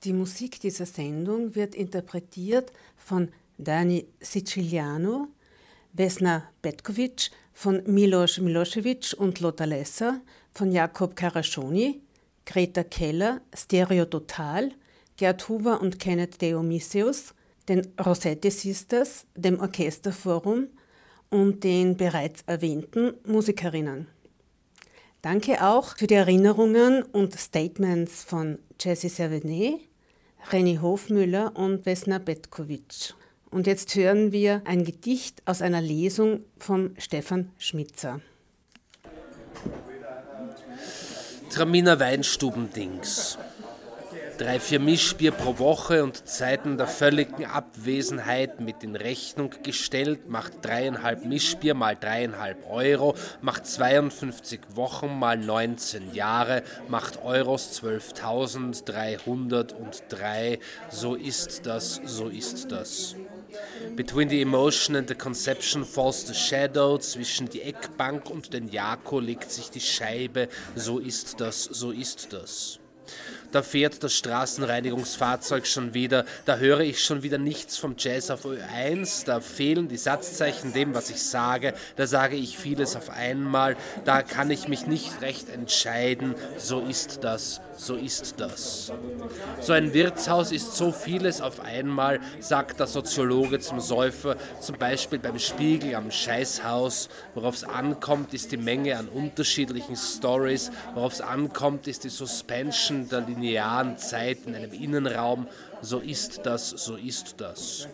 Die Musik dieser Sendung wird interpretiert von Dani Siciliano, Vesna Petkovic, von Milos Milosevic und Lothar Lesser, von Jakob Karasoni, Greta Keller, Stereo Total, Gerd Huber und Kenneth Dionysius, den Rossetti Sisters, dem Orchesterforum und den bereits erwähnten Musikerinnen. Danke auch für die Erinnerungen und Statements von Jessie Servenet, René Hofmüller und Vesna Petkovic. Und jetzt hören wir ein Gedicht aus einer Lesung von Stefan Schmitzer. Traminer Weinstubendings. 3-4 Mischbier pro Woche und Zeiten der völligen Abwesenheit mit in Rechnung gestellt, macht 3,5 Mischbier mal 3,5 Euro, macht 52 Wochen mal 19 Jahre, macht Euros 12.303. So ist das, so ist das. Between the emotion and the conception falls the shadow. Zwischen die Eckbank und den Jako legt sich die Scheibe. So ist das, so ist das. Da fährt das Straßenreinigungsfahrzeug schon wieder, da höre ich schon wieder nichts vom Jazz auf Ö1, da fehlen die Satzzeichen dem, was ich sage, da sage ich vieles auf einmal, da kann ich mich nicht recht entscheiden, so ist das, so ist das. So ein Wirtshaus ist so vieles auf einmal, sagt der Soziologe zum Säufer, zum Beispiel beim Spiegel am Scheißhaus. Worauf es ankommt, ist die Menge an unterschiedlichen Stories, worauf es ankommt, ist die Suspension der linearen Zeit in einem Innenraum. So ist das, so ist das.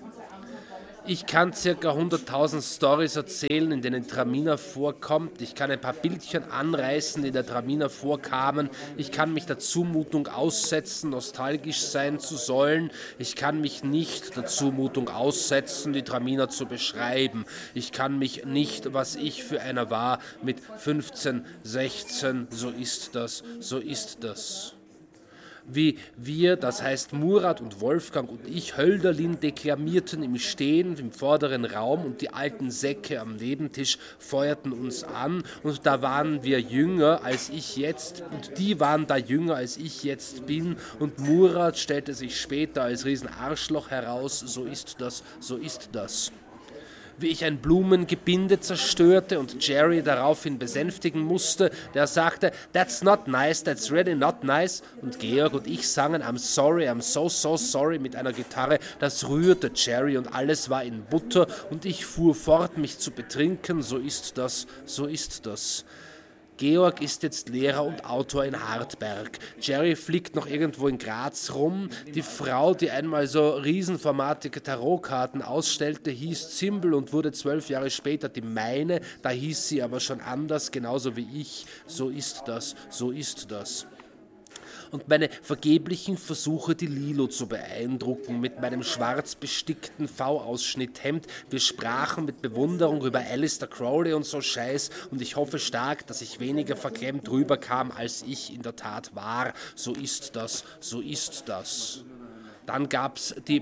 Ich kann ca. 100.000 Stories erzählen, in denen Traminer vorkommt. Ich kann ein paar Bildchen anreißen, die in der Traminer vorkamen. Ich kann mich der Zumutung aussetzen, nostalgisch sein zu sollen. Ich kann mich nicht der Zumutung aussetzen, die Traminer zu beschreiben. Ich kann mich nicht, was ich für einer war, mit 15, 16, so ist das, so ist das. Wie wir, das heißt Murat und Wolfgang und ich, Hölderlin deklamierten im Stehen im vorderen Raum und die alten Säcke am Nebentisch feuerten uns an und da waren wir jünger als ich jetzt und die waren da jünger als ich jetzt bin und Murat stellte sich später als Riesenarschloch heraus, so ist das, so ist das. Wie ich ein Blumengebinde zerstörte und Jerry daraufhin besänftigen musste, der sagte, that's not nice, that's really not nice. Und Georg und ich sangen I'm sorry, I'm so sorry mit einer Gitarre. Das rührte Jerry und alles war in Butter und ich fuhr fort, mich zu betrinken. So ist das, so ist das. Georg ist jetzt Lehrer und Autor in Hartberg. Jerry fliegt noch irgendwo in Graz rum. Die Frau, die einmal so riesenformatige Tarotkarten ausstellte, hieß Zimbel und wurde 12 Jahre später die meine. Da hieß sie aber schon anders, genauso wie ich. So ist das, so ist das. Und meine vergeblichen Versuche, die Lilo zu beeindrucken, mit meinem schwarz bestickten V-Ausschnitthemd. Wir sprachen mit Bewunderung über Alistair Crowley und so Scheiß und ich hoffe stark, dass ich weniger verklemmt rüberkam, als ich in der Tat war. So ist das, so ist das. Dann gab es die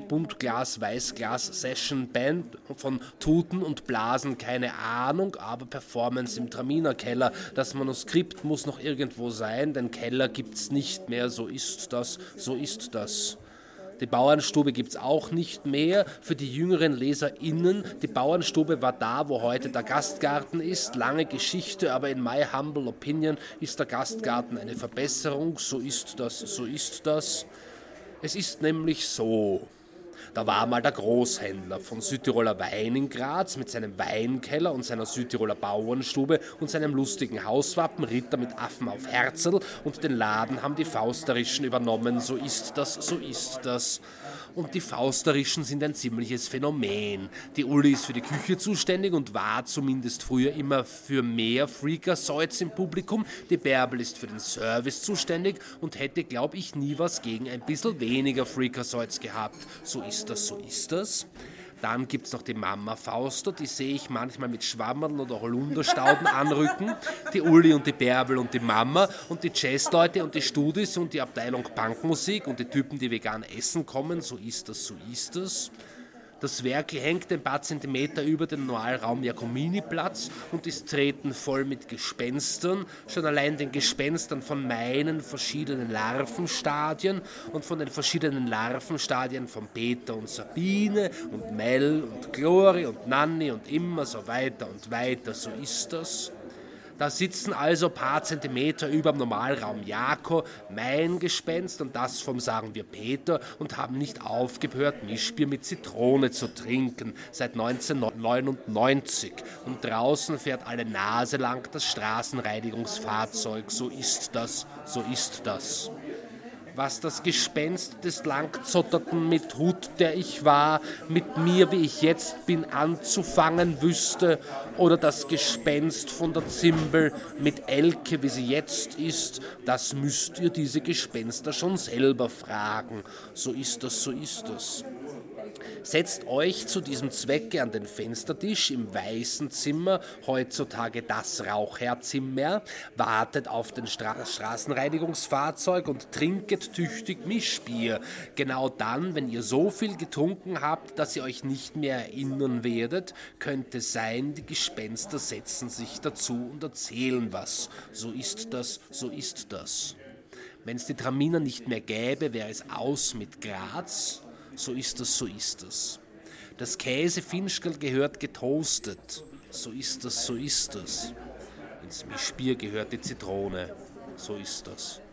Buntglas-Weißglas-Session-Band von Tuten und Blasen, keine Ahnung, aber Performance im Traminerkeller. Das Manuskript muss noch irgendwo sein, den Keller gibt's nicht mehr, so ist das, so ist das. Die Bauernstube gibt's auch nicht mehr. Für die jüngeren LeserInnen, die Bauernstube war da, wo heute der Gastgarten ist. Lange Geschichte, aber in my humble opinion ist der Gastgarten eine Verbesserung. So ist das, so ist das. Es ist nämlich so, da war mal der Großhändler von Südtiroler Wein in Graz mit seinem Weinkeller und seiner Südtiroler Bauernstube und seinem lustigen Hauswappen, Ritter mit Affen auf Herzl und den Laden haben die Fausterischen übernommen, so ist das, so ist das. Und die Fausterischen sind ein ziemliches Phänomen. Die Uli ist für die Küche zuständig und war zumindest früher immer für mehr Freakazoids im Publikum. Die Bärbel ist für den Service zuständig und hätte, glaube ich, nie was gegen ein bisschen weniger Freakazoids gehabt. So ist das, so ist das. Dann gibt es noch die Mama Fausto, die sehe ich manchmal mit Schwammerl oder Holunderstauden anrücken. Die Uli und die Bärbel und die Mama und die Jazzleute und die Studis und die Abteilung Punkmusik und die Typen, die vegan essen kommen. So ist das, so ist das. Das Werkel hängt ein paar Zentimeter über den Normalraum Jacominiplatz und ist treten voll mit Gespenstern, schon allein den Gespenstern von meinen verschiedenen Larvenstadien und von den verschiedenen Larvenstadien von Peter und Sabine und Mel und Glori und Nanni und immer so weiter und weiter, so ist das. Da sitzen also ein paar Zentimeter über dem Normalraum Jako mein Gespenst und das vom, sagen wir, Peter und haben nicht aufgehört, Mischbier mit Zitrone zu trinken, seit 1999. Und draußen fährt alle Nase lang das Straßenreinigungsfahrzeug, so ist das, so ist das. Was das Gespenst des Langzotterten mit Hut, der ich war, mit mir, wie ich jetzt bin, anzufangen wüsste, oder das Gespenst von der Zimbel mit Elke, wie sie jetzt ist, das müsst ihr diese Gespenster schon selber fragen. So ist das, so ist das. Setzt euch zu diesem Zwecke an den Fenstertisch im weißen Zimmer, heutzutage das Rauchherzimmer, wartet auf den Straßenreinigungsfahrzeug und trinket tüchtig Mischbier. Genau dann, wenn ihr so viel getrunken habt, dass ihr euch nicht mehr erinnern werdet, könnte sein, die Gespenster setzen sich dazu und erzählen was. So ist das, so ist das. Wenn es die Traminer nicht mehr gäbe, wäre es aus mit Graz. So ist es, so ist es. Das Käsefinchkel gehört getoastet. So ist es, so ist es. Ins Mischbier gehört die Zitrone. So ist das.